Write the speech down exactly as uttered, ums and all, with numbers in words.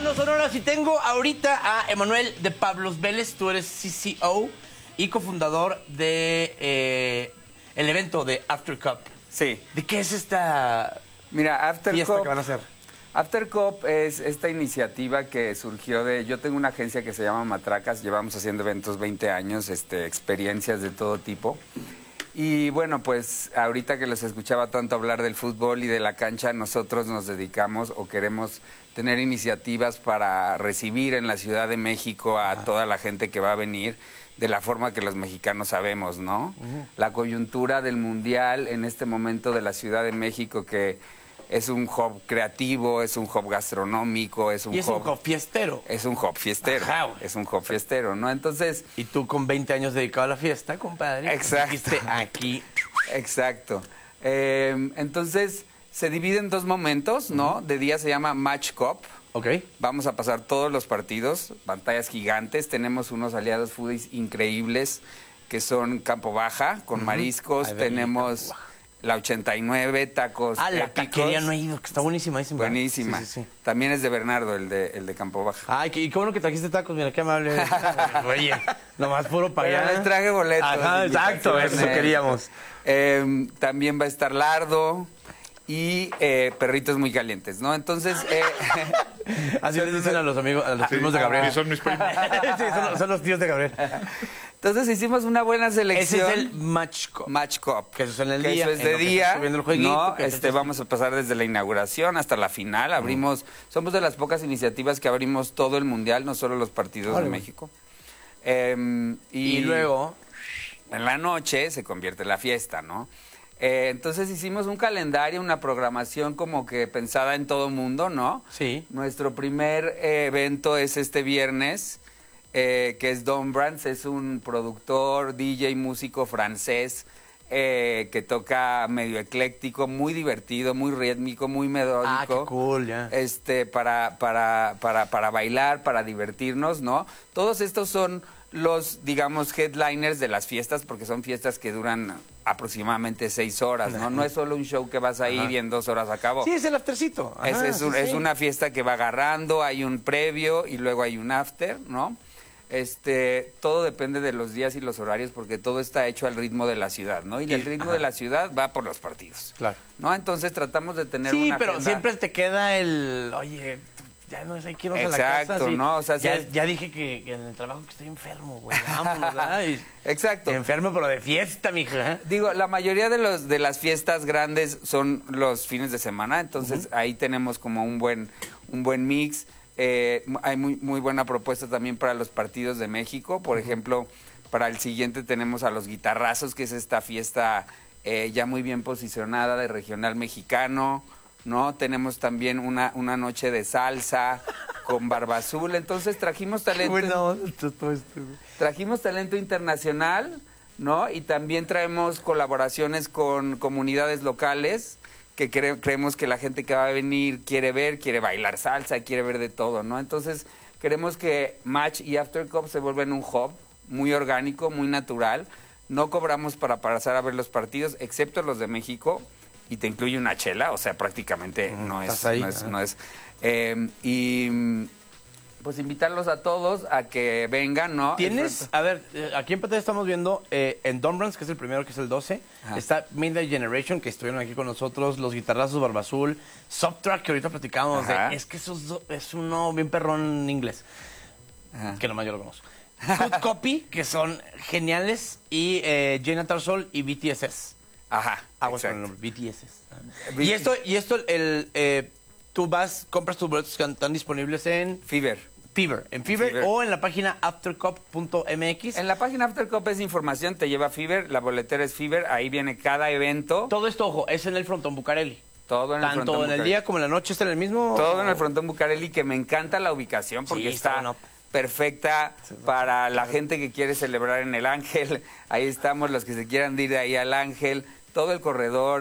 No Sonoras y tengo ahorita a Emanuel de Pablos Vélez. Tú eres C C O y cofundador de eh, el evento de After Cup. Sí. ¿De qué es esta Mira, After fiesta Cup, que van a hacer? After Cup es esta iniciativa que surgió de... Yo tengo una agencia que se llama Matracas, llevamos haciendo eventos veinte años, este, experiencias de todo tipo. Y bueno, pues ahorita que los escuchaba tanto hablar del fútbol y de la cancha, nosotros nos dedicamos o queremos tener iniciativas para recibir en la Ciudad de México a toda la gente que va a venir de la forma que los mexicanos sabemos, ¿no? Uh-huh. La coyuntura del Mundial en este momento de la Ciudad de México, que es un hub creativo, es un hub gastronómico, es un y es hub... un hub fiestero. Es un hub fiestero. Ajá. Es un hub fiestero, ¿no? Entonces... Y tú con veinte años dedicado a la fiesta, compadre. Exacto. Dijiste aquí. Exacto. Eh, entonces, se divide en dos momentos, ¿no? Uh-huh. De día se llama Match Cup. Ok. Vamos a pasar todos los partidos, pantallas gigantes. Tenemos unos aliados foodies increíbles que son Campo Baja, con uh-huh. mariscos. Ay, tenemos la ochenta y nueve, tacos Ah, la épicos. taquería no he ido, que está buenísima. Buenísima. Sí, sí, sí. También es de Bernardo, el de, el de Campo Baja. Ay, y qué bueno que trajiste tacos, mira, qué amable. Oye, nomás puro para allá. Pero les traje boletos. Ajá, exacto, eso queríamos. Eh, también va a estar Lardo y eh, perritos muy calientes, ¿no? Entonces... Eh, Así les dicen a los amigos, a los primos de Gabriel. Sí, son mis primos. Sí, son, son los tíos de Gabriel. Entonces hicimos una buena selección. Ese es el Match Cup. Match Cup. Que eso es en el que día. Eso es de día. El jueguito, no, que este, vamos a pasar desde la inauguración hasta la final. Abrimos, uh-huh. somos de las pocas iniciativas que abrimos todo el mundial, no solo los partidos Olé. de México. Eh, y, y luego, en la noche se convierte en la fiesta, ¿no? Eh, entonces hicimos un calendario, una programación como que pensada en todo mundo, ¿no? Sí. Nuestro primer eh, evento es este viernes, eh, que es Don Brands, es un productor, D J, músico francés, eh, que toca medio ecléctico, muy divertido, muy rítmico, muy melódico. Ah, qué cool, ya. Este, para, para, para, para bailar, para divertirnos, ¿no? Todos estos son los, digamos, headliners de las fiestas, porque son fiestas que duran aproximadamente seis horas, ¿no? No es solo un show que vas a ir y en dos horas acabó. Sí, es el aftercito. Ajá, es, es, un, sí, es sí. una fiesta que va agarrando, hay un previo y luego hay un after, ¿no? Este, todo depende de los días y los horarios, porque todo está hecho al ritmo de la ciudad, ¿no? Y el ritmo Ajá. de la ciudad va por los partidos. Claro. ¿No? Entonces tratamos de tener sí, una Sí, pero agenda. siempre te queda el, oye, ya no sé, quiero ir a la Exacto, casa. Sí. ¿no? O sea, ya, sí. ya dije que, que en el trabajo que estoy enfermo, güey, vámonos, ¿verdad? Y, Exacto. Enfermo, pero de fiesta, mija. Digo, la mayoría de los de las fiestas grandes son los fines de semana, entonces uh-huh. ahí tenemos como un buen un buen mix. Eh, hay muy muy buena propuesta también para los partidos de México. Por uh-huh. ejemplo, para el siguiente tenemos a los Guitarrazos, que es esta fiesta eh, ya muy bien posicionada de regional mexicano, ¿no? Tenemos también una, una noche de salsa con Barba Azul. Entonces trajimos talento. Bueno, esto, todo esto. Trajimos talento internacional, ¿no? Y también traemos colaboraciones con comunidades locales que cre creemos que la gente que va a venir quiere ver, quiere bailar salsa, quiere ver de todo, ¿no? Entonces queremos que Match y After Cup se vuelvan un hub muy orgánico, muy natural. No cobramos para pasar a ver los partidos, excepto los de México, y te incluye una chela, o sea, prácticamente mm, no, es, no es, no es. Eh, y pues invitarlos a todos a que vengan, ¿no? Tienes, a ver, aquí en pantalla estamos viendo eh, en Don Brands, que es el primero, que es el doce, Ajá. está Midnight Generation, que estuvieron aquí con nosotros, los Guitarrazos, Barba Azul, Subtrack, que ahorita platicábamos de, es que eso es uno bien perrón en inglés, Ajá. que nomás yo lo conozco. Good Copy, que son geniales, y eh, Jenna Tarsol y B T S S. Ajá, Aguas con el nombre, B T S S. Y esto, y esto el, eh, tú vas, compras tus boletos que están disponibles en... Fever. Fever, en Fever, Fever o en la página aftercup punto m x. En la página Aftercup es información, te lleva Fever, la boletera es Fever, ahí viene cada evento. Todo esto, ojo, es en el Frontón Bucareli. Todo en el Tanto Frontón en el Bucareli. día como en la noche está en el mismo. Todo en el Frontón Bucareli, que me encanta la ubicación porque sí, está... está bueno. perfecta para la gente que quiere celebrar en el Ángel. Ahí estamos, los que se quieran ir ahí al Ángel, todo el corredor.